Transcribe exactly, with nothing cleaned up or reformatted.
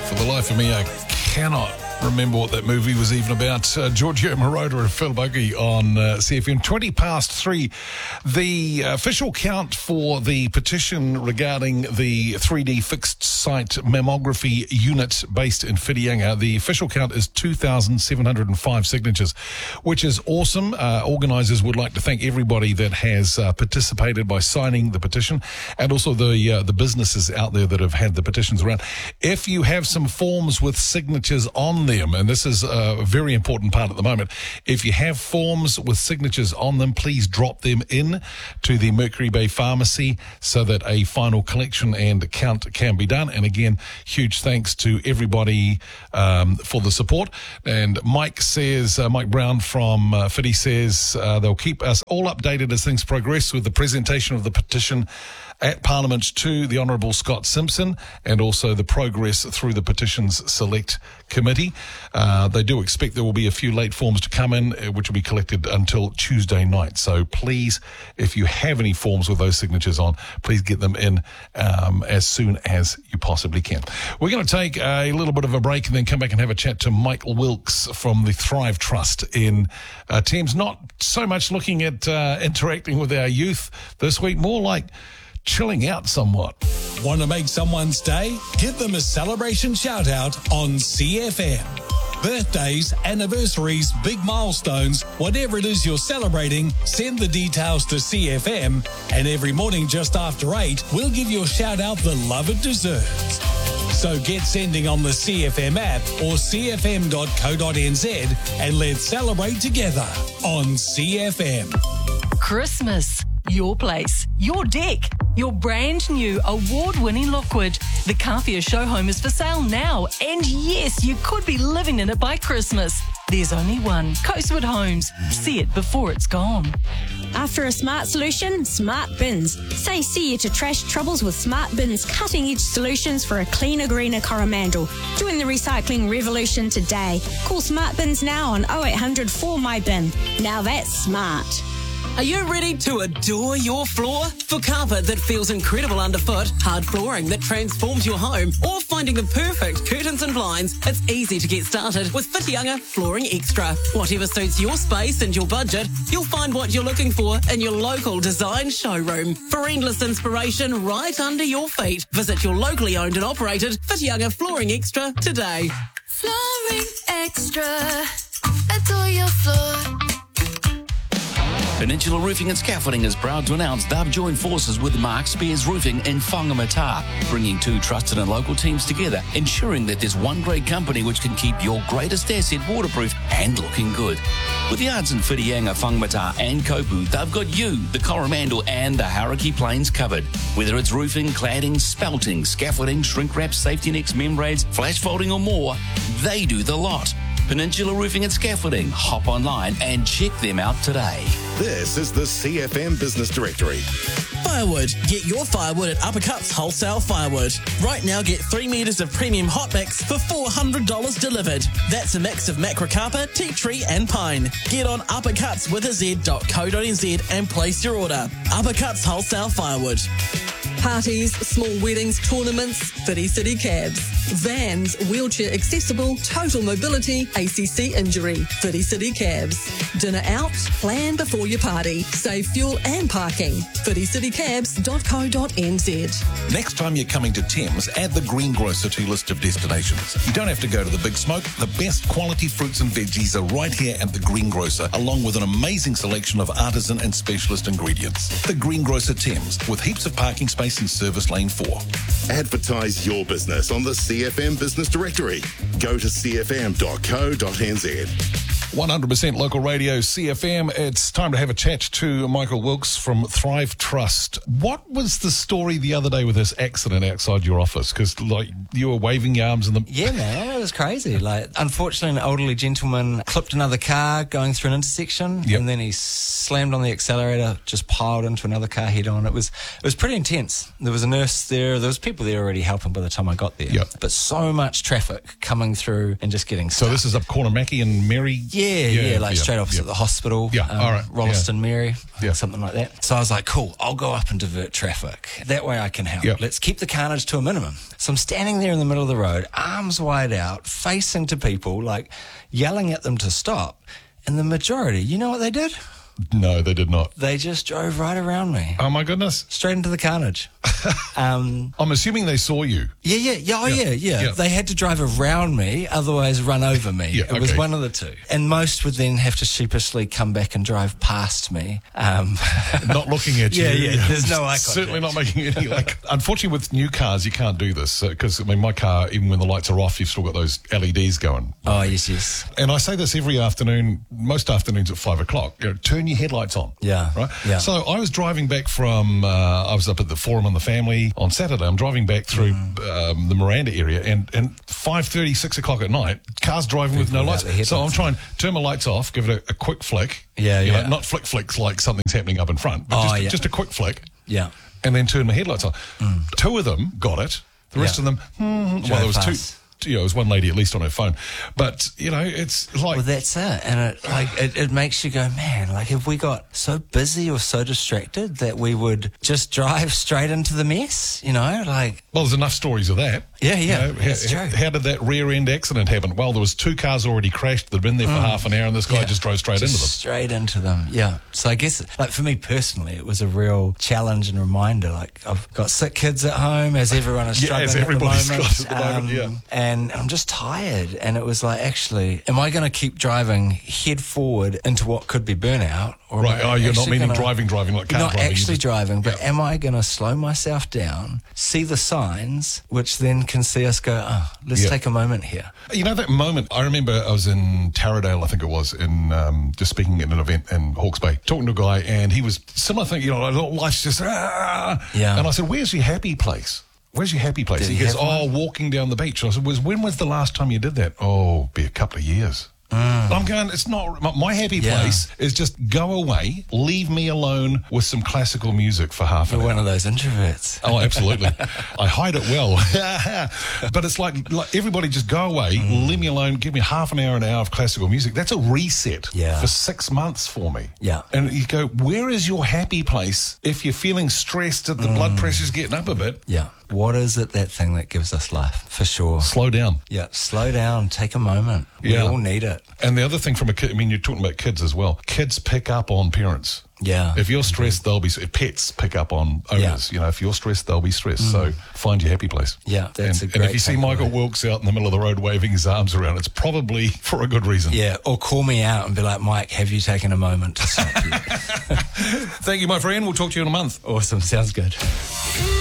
For the life of me, I cannot remember what that movie was even about. Uh, Giorgio Moroder and Phil Buggy on uh, C F M. twenty past three. The official count for the petition regarding the three D fixed site mammography unit based in Whitianga, the official count is two thousand seven hundred five signatures, which is awesome. Uh, organisers would like to thank everybody that has uh, participated by signing the petition, and also the uh, the businesses out there that have had the petitions around. If you have some forms with signatures on them, and this is a very important part at the moment, if you have forms with signatures on them, please drop them in to the Mercury Bay Pharmacy so that a final collection and count can be done. And again, huge thanks to everybody um, for the support. And Mike says, uh, Mike Brown from uh, Fitty says uh, they'll keep us all updated as things progress with the presentation of the petition at Parliament to the Honourable Scott Simpson, and also the progress through the Petitions Select Committee. Uh, they do expect there will be a few late forms to come in, which will be collected until Tuesday night. So please, if you have any forms with those signatures on, please get them in um, as soon as you possibly can. We're going to take a little bit of a break and then come back and have a chat to Michael Wilkes from the Thrive Trust in uh, Thames. Not so much looking at uh, interacting with our youth this week, more like chilling out somewhat. Want to make someone's day? Give them a celebration shout out on C F M. Birthdays, anniversaries, big milestones, whatever it is you're celebrating, send the details to C F M, and every morning just after eight, we'll give your shout out the love it deserves. So get sending on the C F M app or c f m dot co dot n z and let's celebrate together on C F M. Christmas. Your place, your deck, your brand new award-winning Lockwood. The Carpia show home is for sale now, and yes, you could be living in it by Christmas. There's only one, Coastwood Homes. See it before it's gone. After a smart solution, Smart Bins. Say see you to trash troubles with Smart Bins' cutting-edge solutions for a cleaner, greener Coromandel. Join the recycling revolution today. Call Smart Bins now on oh eight hundred four my bin. Now that's smart. Are you ready to adore your floor? For carpet that feels incredible underfoot, hard flooring that transforms your home, or finding the perfect curtains and blinds, it's easy to get started with Whitianga Flooring Extra. Whatever suits your space and your budget, you'll find what you're looking for in your local design showroom. For endless inspiration right under your feet, visit your locally owned and operated Whitianga Flooring Extra today. Flooring Extra. Adore your floor. Peninsula Roofing and Scaffolding is proud to announce they've joined forces with Mark Spears Roofing in Whangamata, bringing two trusted and local teams together, ensuring that there's one great company which can keep your greatest asset waterproof and looking good. With yards in Whitianga, Whangamata and Kopu, they've got you, the Coromandel and the Hauraki Plains covered. Whether it's roofing, cladding, spelting, scaffolding, shrink wrap, safety nets, membranes, flash folding or more, they do the lot. Peninsula Roofing and Scaffolding. Hop online and check them out today. This is the C F M Business Directory. Firewood. Get your firewood at Uppercuts Wholesale Firewood. Right now, get three metres of premium hot mix for four hundred dollars delivered. That's a mix of macrocarpa, tea tree and pine. Get on uppercuts with a z dot co dot n z and place your order. Uppercuts Wholesale Firewood. Parties, small weddings, tournaments, Fitty City Cabs. Vans, wheelchair accessible, total mobility, A C C injury, Fitty City Cabs. Dinner out, plan before your party. Save fuel and parking. fitty city cabs dot co dot n z. Next time you're coming to Thames, add the Greengrocer to your list of destinations. You don't have to go to the big smoke. The best quality fruits and veggies are right here at the Greengrocer, along with an amazing selection of artisan and specialist ingredients. The Greengrocer Thames, with heaps of parking space in Service Lane four. Advertise your business on the C F M Business Directory. Go to c f m dot co dot n z. one hundred percent local radio, C F M. It's time to have a chat to Michael Wilkes from Thrive Trust. What was the story the other day with this accident outside your office? Because, like, you were waving your arms in the... Yeah, man, it was crazy. Like, unfortunately, an elderly gentleman clipped another car going through an intersection, yep. and then he slammed on the accelerator, just piled into another car head-on. It was it was pretty intense. There was a nurse there. There was people there already helping by the time I got there. Yep. But so much traffic coming through and just getting stuck. So this is up Corner Mackie and Mary... Yeah. Yeah, yeah, Yeah, like yeah, straight opposite yeah. the hospital. Yeah, um, all right, Rolleston yeah. Mary, Yeah. something like that. So I was like, cool, I'll go up and divert traffic. That way I can help. Yeah. Let's keep the carnage to a minimum. So I'm standing there in the middle of the road, arms wide out, facing to people, like yelling at them to stop. And the majority, you know what they did? No, they did not. They just drove right around me. Oh, my goodness. Straight into the carnage. um, I'm assuming they saw you. Yeah, yeah, yeah, oh Yeah, yeah, yeah, yeah. They had to drive around me, otherwise run over me. Yeah, it was okay. one of the two. And most would then have to sheepishly come back and drive past me. Um, Not looking at you. Yeah, yeah, there's no eye contact. Certainly not making any, like, unfortunately with new cars, you can't do this. Because, I mean, my car, even when the lights are off, you've still got those L E Ds going. oh, yes, yes. And I say this every afternoon, most afternoons at five o'clock, you know, turn your headlights on. Yeah, Right? yeah. So I was driving back from, uh, I was up at the Forum and the Family on Saturday. I'm driving back through Mm. um, the Miranda area, and, and five thirty, six o'clock at night, cars driving with no without lights. their headlights So I'm on. trying to turn my lights off, give it a, a quick flick. Yeah, you yeah. Know, not flick flicks like something's happening up in front, but Oh, just, yeah. just a quick flick. Yeah. And then turn my headlights on. Two of them got it. The rest Yeah. of them, hmm, well, Drove there was fast. two. You know, it was one lady at least on her phone. But, you know, it's like... Well, that's it. And it, like, it, it makes you go, man, like, have we got so busy or so distracted that we would just drive straight into the mess? You know, like... Well, there's enough stories of that. Yeah, yeah, You know, that's how, true. how did that rear end accident happen? Well, there was two cars already crashed that had been there for half an hour, and this guy Yeah. just drove straight Just into them. Straight into them, yeah. So I guess, like, for me personally, it was a real challenge and reminder. Like, I've got sick kids at home, as everyone is Yeah, struggling as at the everybody's moment. got at the moment, yeah. And I'm just tired. And it was like, actually, am I going to keep driving head forward into what could be burnout? Or am Right, I oh, you're not actually meaning gonna- driving, driving like car Not driving. you actually just- driving, but am I going to slow myself down, see the signs, which then can see us go, oh, let's Yeah. take a moment here. You know that moment, I remember I was in Taradale, I think it was, in um, just speaking at an event in Hawke's Bay, talking to a guy, and he was similar thing, you know, life's just, ah. Yeah. And I said, where's your happy place? Where's your happy place? Did he he goes, have oh, one? walking down the beach. And I said, was, when was the last time you did that? Oh, be a couple of years. And I'm going, it's not, my, my happy Yeah. place is just go away, leave me alone with some classical music for half an You're hour. one of those introverts. Oh, absolutely. I hide it well. But it's like, like everybody just go away, leave me alone, give me half an hour, an hour of classical music. That's a reset Yeah. for six months for me. Yeah. And you go, where is your happy place if you're feeling stressed, that the blood pressure's getting up a bit? Yeah. What is it, that thing that gives us life? For sure. Slow down. Yeah. Slow down. Take a moment. We Yeah. all need it. And the other thing from a kid, I mean, you're talking about kids as well. Kids pick up on parents. Yeah. If you're stressed, they'll be, pets pick up on owners. Yeah. You know, if you're stressed, they'll be stressed. So find your happy place. Yeah, that's and, a and if great you see takeaway. Michael Wilkes out in the middle of the road waving his arms around, it's probably for a good reason. Yeah. Or call me out and be like, Mike, have you taken a moment to stop you? Thank you, my friend. We'll talk to you in a month. Awesome. Sounds good.